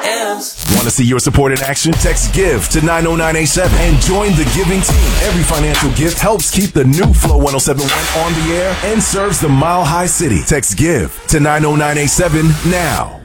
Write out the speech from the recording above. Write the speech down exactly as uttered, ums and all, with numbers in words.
M's. Want to see your support in action? Text GIVE to nine oh nine eight seven and join the giving team. Every financial gift helps keep the new Flow one oh seven point one on the air and serves the Mile High City. Text GIVE to nine oh nine eight seven now.